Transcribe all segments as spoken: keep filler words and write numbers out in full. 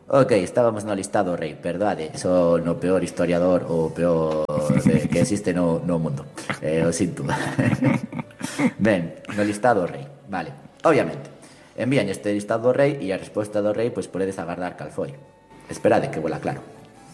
Ok, estábamos no listado rei, perdade, son o peor historiador o peor de, que existe no, no mundo. Eh, o sinto. Ben, no listado rei, vale. Obviamente, envían este listado do rei e a resposta do rei, pois podedes agardar cal foi. Esperade que vuela claro.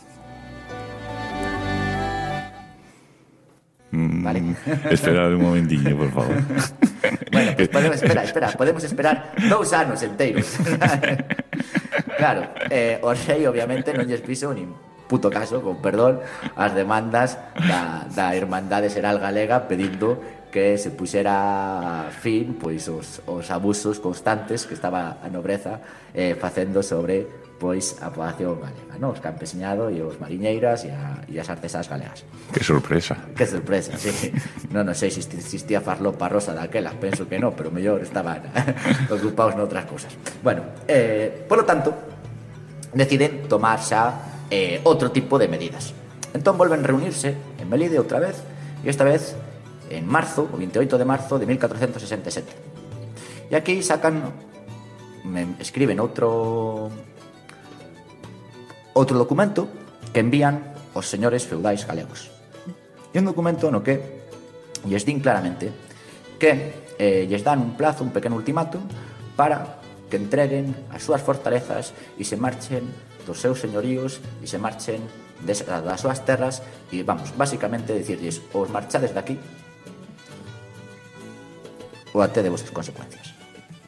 Vale. Mm, esperad un momentiño, por favor. Bueno, pues podemos esperar, espera, podemos esperar dous anos enteiros. Claro, eh, o rei obviamente non lles piso nin puto caso, con perdón, as demandas da, da Irmandade Xeral Galega pedindo que se puxera fin pois os, os abusos constantes que estaba a nobreza eh, facendo sobre pois a poboación galega, no? Os campesiñados e os mariñeiras e, a, e as artesás galegas. Qué sorpresa. Que sorpresa, sí. Non, non sei se existía farlopa rosa daquela, penso que non, pero mellor estaban ocupados noutras cosas. Bueno, eh, por lo tanto, deciden tomar xa eh, outro tipo de medidas. Entón volven reunirse en Melide outra vez, e esta vez en marzo, o veintioito de marzo de mil catrocentos sesenta e sete. E aquí sacan, me escriben outro outro documento que envían os señores feudais galegos. E un documento no que lles din claramente que eh, lles dan un plazo, un pequeno ultimátum para que entreguen as súas fortalezas e se marchen dos seus señoríos e se marchen des, das súas terras e, vamos, basicamente dicirlles os marchades daqui ou até de vosas consecuencias.